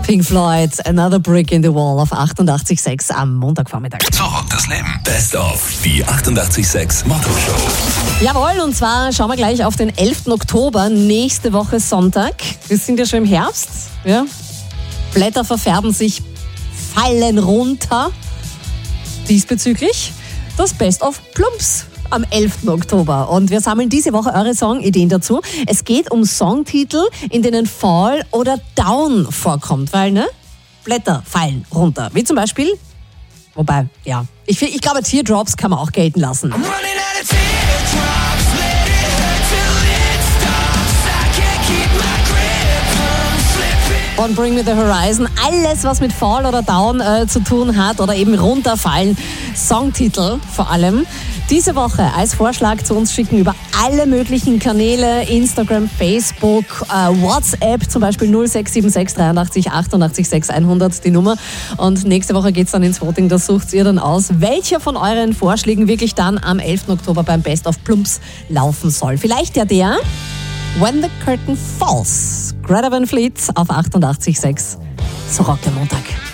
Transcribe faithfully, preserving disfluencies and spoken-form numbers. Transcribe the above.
Pink Floyd, Another Brick in the Wall auf achtundachtzig Komma sechs am Montagvormittag. Zurück das Leben. Best of die achtundachtzig Komma sechs Motto-Show. Jawohl, und zwar schauen wir gleich auf den elften Oktober, nächste Woche Sonntag. Wir sind ja schon im Herbst. Ja? Blätter verfärben sich, fallen runter. Diesbezüglich das Best of Plumps am elften Oktober. Und wir sammeln diese Woche eure Songideen dazu. Es geht um Songtitel, in denen Fall oder Down vorkommt, weil, ne? Blätter fallen runter. Wie zum Beispiel, wobei, ja, ich, ich glaube, Teardrops kann man auch gelten lassen. Und Bring Me The Horizon, alles was mit Fall oder Down äh, zu tun hat oder eben runterfallen, Songtitel vor allem. Diese Woche als Vorschlag zu uns schicken über alle möglichen Kanäle, Instagram, Facebook, äh, WhatsApp, zum Beispiel null sechs sieben sechs dreiundachtzig achtundachtzig sechs hundert die Nummer. Und nächste Woche geht's dann ins Voting, da sucht ihr dann aus, welcher von euren Vorschlägen wirklich dann am elften Oktober beim Best of Plumps laufen soll. Vielleicht ja der When the Curtain Falls. Greta Van Fleet auf achtundachtzig Komma sechs. So rockt der Montag.